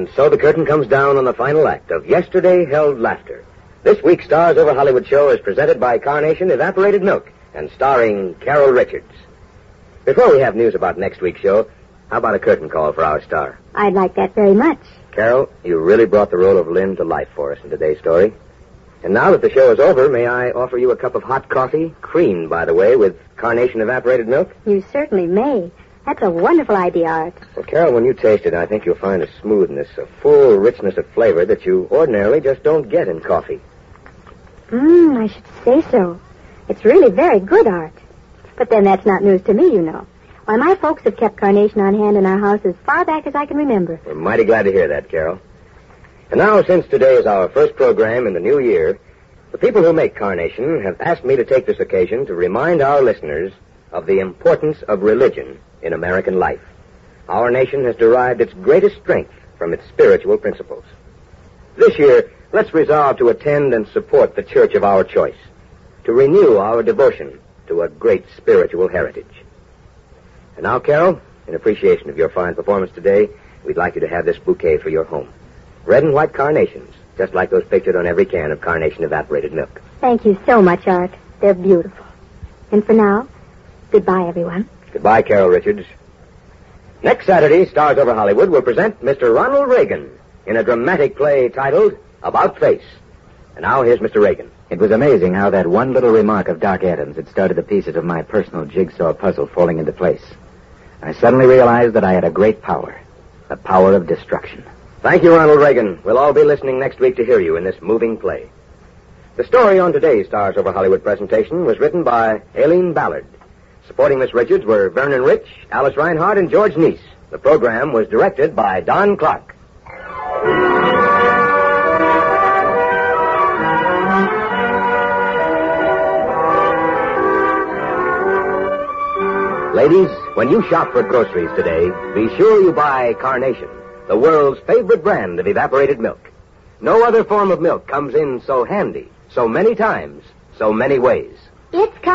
And so the curtain comes down on the final act of Yesterday Held Laughter. This week's Stars Over Hollywood show is presented by Carnation Evaporated Milk and starring Carol Richards. Before we have news about next week's show, how about a curtain call for our star? I'd like that very much. Carol, you really brought the role of Lynn to life for us in today's story. And now that the show is over, may I offer you a cup of hot coffee, creamed, by the way, with Carnation Evaporated Milk? You certainly may. That's a wonderful idea, Art. Well, Carol, when you taste it, I think you'll find a smoothness, a full richness of flavor that you ordinarily just don't get in coffee. I should say so. It's really very good, Art. But then that's not news to me, you know. Why, my folks have kept Carnation on hand in our house as far back as I can remember. We're mighty glad to hear that, Carol. And now, since today is our first program in the new year, the people who make Carnation have asked me to take this occasion to remind our listeners of the importance of religion in American life. Our nation has derived its greatest strength from its spiritual principles. This year, let's resolve to attend and support the church of our choice, to renew our devotion to a great spiritual heritage. And now, Carol, in appreciation of your fine performance today, we'd like you to have this bouquet for your home. Red and white carnations, just like those pictured on every can of Carnation Evaporated Milk. Thank you so much, Art. They're beautiful. And for now, goodbye, everyone. Goodbye, Carol Richards. Next Saturday, Stars Over Hollywood will present Mr. Ronald Reagan in a dramatic play titled About Face. And now here's Mr. Reagan. It was amazing how that one little remark of Doc Adams had started the pieces of my personal jigsaw puzzle falling into place. I suddenly realized that I had a great power, the power of destruction. Thank you, Ronald Reagan. We'll all be listening next week to hear you in this moving play. The story on today's Stars Over Hollywood presentation was written by Aileen Ballard. Supporting Miss Richards were Vernon Rich, Alice Reinhardt, and George Neese. The program was directed by Don Clark. Ladies, when you shop for groceries today, be sure you buy Carnation, the world's favorite brand of evaporated milk. No other form of milk comes in so handy, so many times, so many ways. It's